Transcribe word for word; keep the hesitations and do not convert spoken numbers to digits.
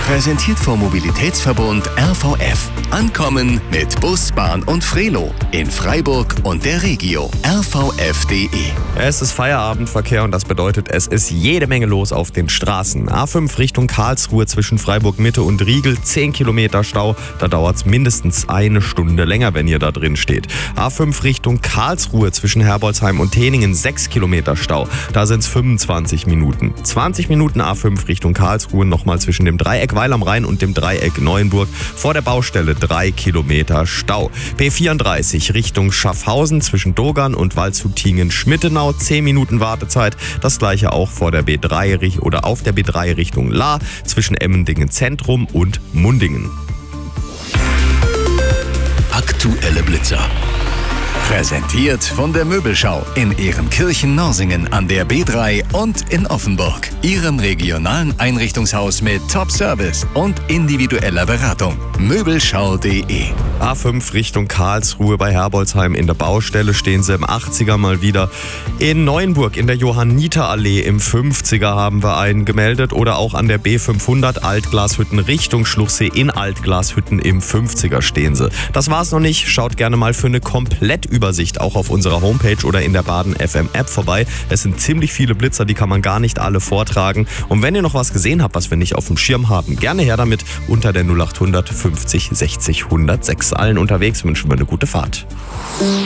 Präsentiert vom Mobilitätsverbund R V F. Ankommen mit Bus, Bahn und Frelo. In Freiburg und der Regio. R V F punkt de. Es ist Feierabendverkehr und das bedeutet, es ist jede Menge los auf den Straßen. A fünf Richtung Karlsruhe zwischen Freiburg Mitte und Riegel, zehn Kilometer Stau. Da dauert es mindestens eine Stunde länger, wenn ihr da drin steht. A fünf Richtung Karlsruhe zwischen Herbolzheim und Teningen, sechs Kilometer Stau. Da sind es fünfundzwanzig Minuten. zwanzig Minuten A fünf Richtung Karlsruhe, nochmal zwischen dem Dreieck Weil am Rhein und dem Dreieck Neuenburg. Vor der Baustelle drei Kilometer Stau. B vierunddreißig Richtung Schaffhausen zwischen Dogern und Waldshut-Tiengen-Schmittenau, zehn Minuten Wartezeit. Das gleiche auch vor der B drei oder auf der B drei Richtung Lahr zwischen Emmendingen Zentrum und Mundingen. Aktuelle Blitzer. Präsentiert von der Möbelschau in Ehrenkirchen-Norsingen an der B drei und in Offenburg. Ihrem regionalen Einrichtungshaus mit Top-Service und individueller Beratung. Möbelschau punkt de. A fünf Richtung Karlsruhe bei Herbolzheim in der Baustelle stehen sie im achtziger mal wieder. In Neuenburg in der Johanniterallee im fünfziger haben wir einen gemeldet oder auch an der B fünfhundert Altglashütten Richtung Schluchsee in Altglashütten im fünfziger stehen sie. Das war's noch nicht. Schaut gerne mal für eine Komplettübersicht auch auf unserer Homepage oder in der Baden F M App vorbei. Es sind ziemlich viele Blitzer, die kann man gar nicht alle vortragen. Und wenn ihr noch was gesehen habt, was wir nicht auf dem Schirm haben, gerne her damit unter der null acht hundert fünfzig sechzig hundertsechs. Allen unterwegs wünschen wir eine gute Fahrt.